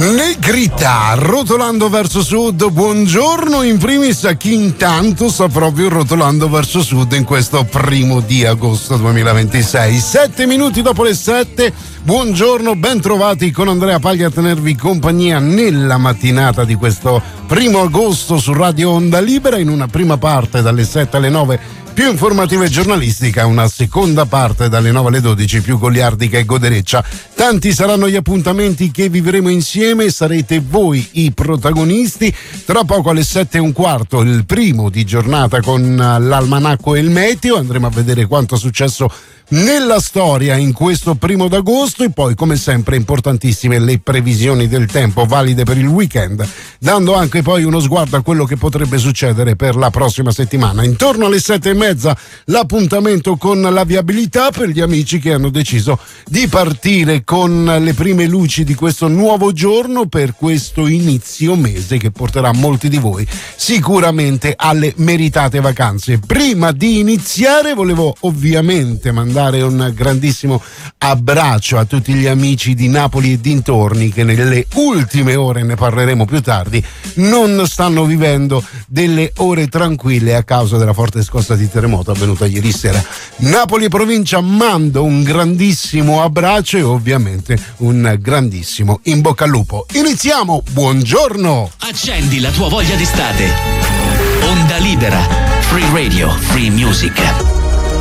Negrita, rotolando verso sud, buongiorno in primis a chi intanto sta proprio rotolando verso sud in questo primo di agosto 2026. 7 minuti dopo le 7, buongiorno, ben trovati con Andrea Paglia a tenervi compagnia nella mattinata di questo primo agosto su Radio Onda Libera, in una prima parte dalle 7 alle 9 più informativa e giornalistica, una seconda parte dalle 9 alle 12 più goliardica e godereccia. Tanti saranno gli appuntamenti che vivremo insieme, sarete voi i protagonisti. Tra poco alle 7:15 il primo di giornata con l'almanacco e il meteo, andremo a vedere quanto è successo nella storia in questo primo d'agosto e poi come sempre importantissime le previsioni del tempo valide per il weekend, dando anche poi uno sguardo a quello che potrebbe succedere per la prossima settimana. Intorno alle 7:30 l'appuntamento con la viabilità per gli amici che hanno deciso di partire con le prime luci di questo nuovo giorno per questo inizio mese che porterà molti di voi sicuramente alle meritate vacanze. Prima di iniziare volevo ovviamente mandare un grandissimo abbraccio a tutti gli amici di Napoli e dintorni che nelle ultime ore, ne parleremo più tardi, non stanno vivendo delle ore tranquille a causa della forte scossa di terremoto avvenuta ieri sera. Napoli e provincia, mando un grandissimo abbraccio e ovviamente un grandissimo in bocca al lupo. Iniziamo, buongiorno! Accendi la tua voglia d'estate. Onda Libera, Free Radio, Free Music.